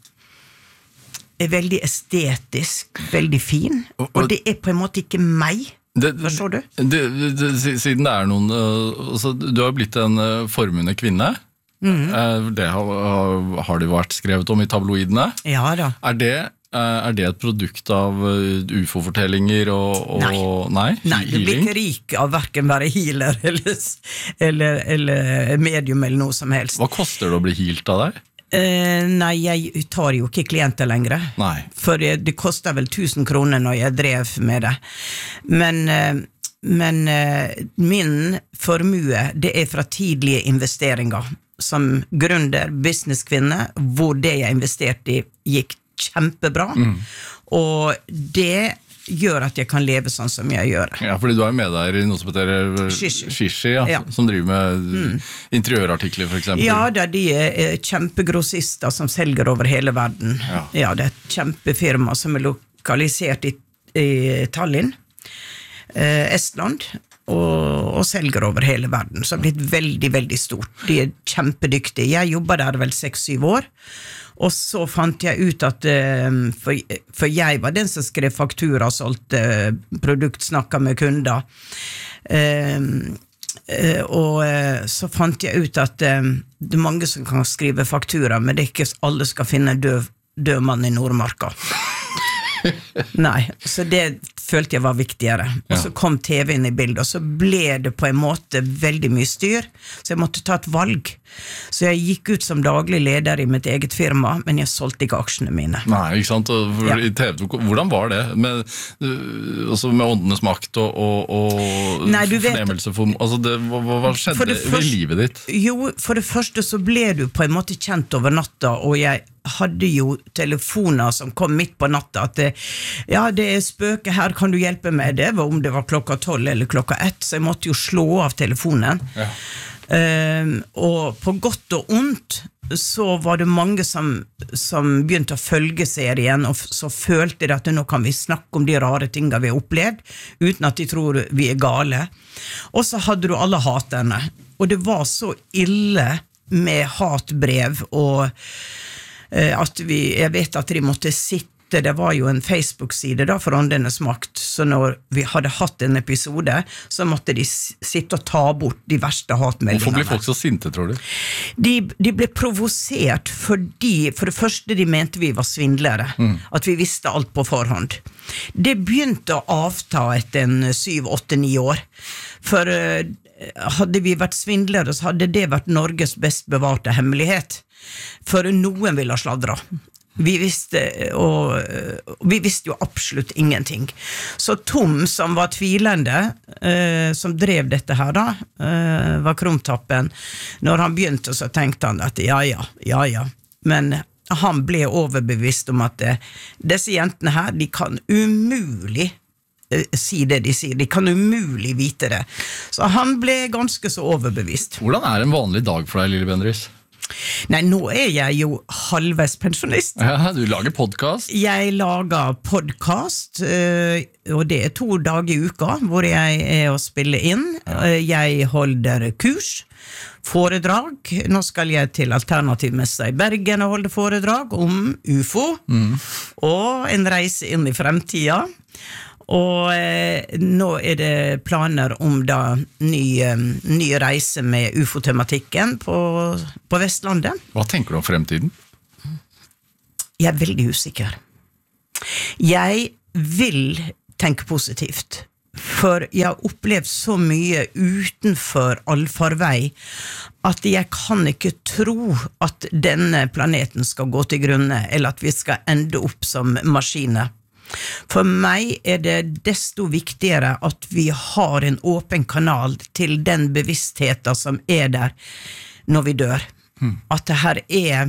er veldig estetisk, veldig fin, og, og det er på en måte ikke meg. Det, Forstår du? Det, det, siden det er noen, altså, du har blitt en formende kvinne, mm. det har, har det vært skrevet om i tabloidene. Ja da. Er det, er det et produkt av U F O-fortellinger og, og nei. nei? Nei, du blir ikke rik av hverken være healer eller, eller, eller medium eller noe som helst. Hva koster det å bli healt av deg? Uh, nei, jeg tar jo ikke klienter lenger. Nei. For det, det koster vel tusen kroner når jeg drev med det. Men, uh, men uh, min formue, det er fra tidlige investeringer. Som gründer, businesskvinne, hvor det jeg investerte i gikk kjempebra. Mm. Og det gjør at jeg kan leve sånn som jeg gjør. Ja, fordi du er med der i noe som heter Shishi, Shishi ja, ja. Som driver med mm. interiørartikler for eksempel. Ja, det er de er kjempegrossister som selger over hele verden. Ja, ja det er et kjempefirma som er lokalisert i, i Tallinn, eh, Estland, og, og selger over hele verden. Så det har blitt veldig, veldig stort. De er kjempedyktige. Jeg jobber der vel seks-syv år, og så fant jeg ut at for, for jeg var den som skrev faktura, solgte produkt, snakket med kunder, og så fant jeg ut at det er mange som kan skrive faktura, men det er ikke alle skal finne død, død mann i Nordmarka. Nei, så det følte jeg var viktigere. Og så kom T V inn i bildet, og så ble det på en måte veldig mye styr, så jeg måtte ta et valg. Så jeg gikk ut som daglig leder i mitt eget firma, men jeg solgte ikke aksjene mine. Nei, ikke sant? Ja. I T V, hvordan var det? Med, altså med åndenes makt og, og, og Nei, fornemmelse for, altså det, hva, hva skjedde i livet ditt? Jo, for det første så ble du på en måte kjent over natta, og jeg hadde jo telefoner som kom midt på natta at det, ja, det er spøke her, kan du hjelpe meg? Det var om det var klokka tolv eller klokka ett, så jeg måtte jo slå av telefonen. Ja. Uh, og på godt og ondt så var det mange som, som begynte å følge serien, og så følte de at nå kan vi snakke om de rare tingene vi har opplevd, uten at de tror vi er gale. Og så hadde du alle haterne, og det var så ille med hatbrev, og at vi, jeg vet at de måtte sitte måtte, det var jo en Facebook-side da for Åndenes makt, så når vi hadde hatt en episode, så måtte de sitte og ta bort de verste hatmeldingene. Hvorfor blir folk så sinte, tror du? De, de ble provosert fordi, for det første de mente vi var svindlere, mm. at vi visste alt på forhånd. Det begynte å avta etter en syv, åtte, ni år, for hadde vi vært svindlere, så hadde det vært Norges best bevarte hemmelighet, for noen ville ha sladret. Vi visste, og, vi visste jo absolutt ingenting. Så Tom, som var tvilende, eh, som drev dette her da, eh, var krumtappen. Når han begynte, så tenkte han at ja, ja, ja, ja. Men han ble overbevist om at eh, disse jentene her, de kan umulig eh, si det de sier. De kan umulig vite det. Så han ble ganske så overbevist. Hvordan er en vanlig dag for deg, Lilly Bendriss? Nei, nå er jeg jo halvveis pensjonist. Ja, du lager podcast. Jeg lager podcast, og det er to dager i uka hvor jeg er å spille inn. Jeg holder kurs, foredrag. Nå skal jeg til Alternativmessa i Bergen og holde foredrag om U F O, mm. og en reise inn i fremtiden. Og eh, nå er det planer om da ny, ny reise med U F O-tematikken på, på Vestlandet. Hva tenker du om fremtiden? Jeg er veldig usikker. Jeg vil tenke positivt, for jeg har opplevd så mye utenfor allfarvei at jeg kan ikke tro at denne planeten skal gå til grunne, eller at vi skal ende opp som maskiner. For meg er det desto viktigere at vi har en åpen kanal til den bevisstheten som er der når vi dør. Mm. At det her er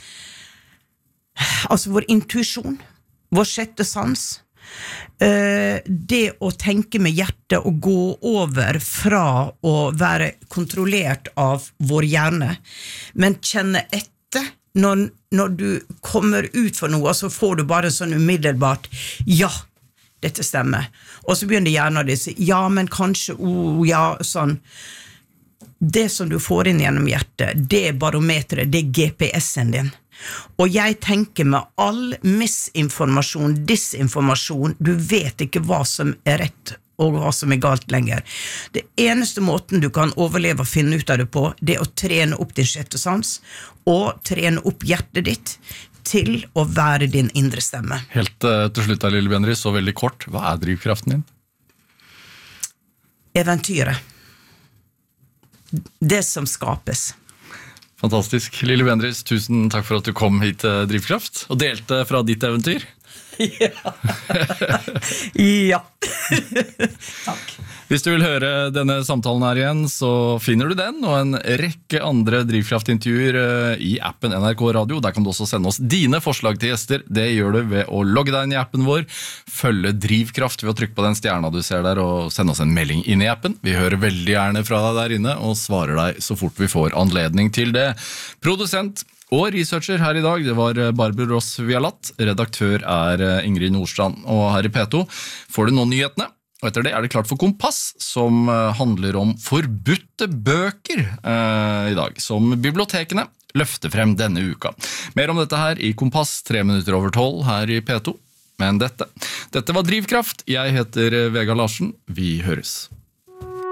altså vår intuisjon, vår sjette sans, uh, det å tenke med hjertet og gå over fra å være kontrollert av vår hjerne, men kjenne etter Når, når du kommer ut for noe, så får du bare sånn umiddelbart, ja, dette stemmer. Og så begynner hjernen å si, ja, men kanskje, oh, ja, sånn. Det som du får inn gjennom hjertet, det er barometeret, det er G P S-en din. Og jeg tenker med all misinformasjon, disinformasjon, du vet ikke hva som er rett og hva som er galt lenger. Det eneste måten du kan overleve og finne ut av det på, det er å trene opp din sjette sans, og trene opp hjertet ditt til å være din indre stemme. Helt uh, til slutt, Lilly Bendriss, så veldig kort, hva er drivkraften din? Eventyret. Det som skapes. Fantastisk. Lilly Bendriss, tusen takk for at du kom hit til Drivkraft, og delte fra ditt eventyr. Ja. Ja. Takk. Hvis du vil høre denne samtalen her igjen, så finner du den og en rekke andre Drivkraftintervjuer i appen N R K Radio. Der kan du også sende oss dine forslag til gjester. Det gjør du ved å logge deg inn i appen vår, følge Drivkraft ved å trykke på den stjerna du ser der, og sende oss en melding inn i appen. Vi hører veldig gjerne fra deg der inne, og svarer deg så fort vi får anledning til det. Produsent og researcher her i dag, det var Barbro Ross Vialat. Redaktør er Ingrid Nordstrand. Og her i P to får du nå nyhetene. Og etter det er det klart for Kompass, som handler om forbudte bøker eh, i dag, som bibliotekene løfter frem denne uka. Mer om dette her i Kompass, tre minutter over tolv her i P to. Men dette, dette var Drivkraft. Jeg heter Vegard Larsen. Vi høres.